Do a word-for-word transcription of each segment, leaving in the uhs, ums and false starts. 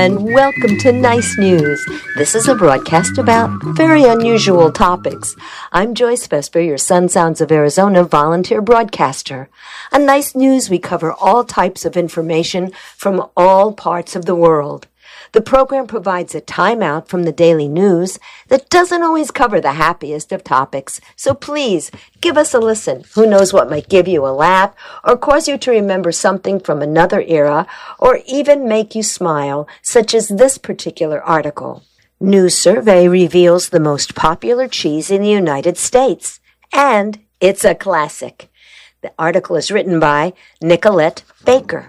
and welcome to Nice News. This is a broadcast about very unusual topics. I'm Joyce Vesper, your Sun Sounds of Arizona volunteer broadcaster. On Nice News, we cover all types of information from all parts of the world. The program provides a timeout from the daily news that doesn't always cover the happiest of topics. So please, give us a listen. Who knows what might give you a laugh or cause you to remember something from another era or even make you smile, such as this particular article. New survey reveals the most popular cheese in the United States. And it's a classic. The article is written by Nicolette Baker.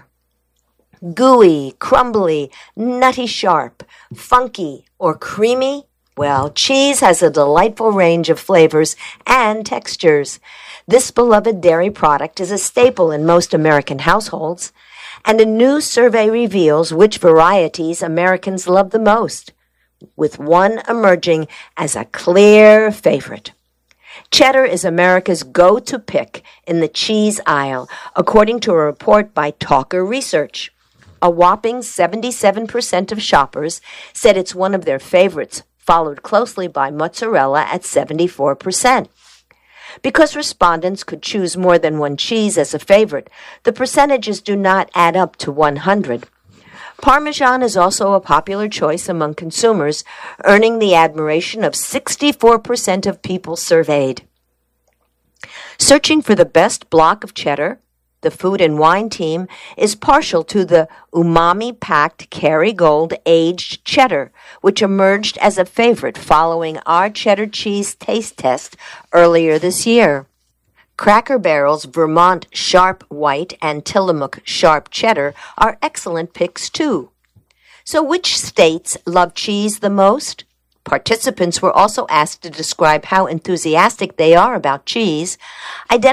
Gooey, crumbly, nutty sharp, funky, or creamy? Well, cheese has a delightful range of flavors and textures. This beloved dairy product is a staple in most American households, and a new survey reveals which varieties Americans love the most, with one emerging as a clear favorite. Cheddar is America's go-to pick in the cheese aisle, according to a report by Talker Research. A whopping seventy-seven percent of shoppers said it's one of their favorites, followed closely by mozzarella at seventy-four percent. Because respondents could choose more than one cheese as a favorite, the percentages do not add up to one hundred. Parmesan is also a popular choice among consumers, earning the admiration of sixty-four percent of people surveyed. Searching for the best block of cheddar, the Food and Wine team is partial to the umami-packed Kerrygold aged cheddar, which emerged as a favorite following our cheddar cheese taste test earlier this year. Cracker Barrel's Vermont Sharp White and Tillamook Sharp Cheddar are excellent picks too. So which states love cheese the most? Participants were also asked to describe how enthusiastic they are about cheese, identify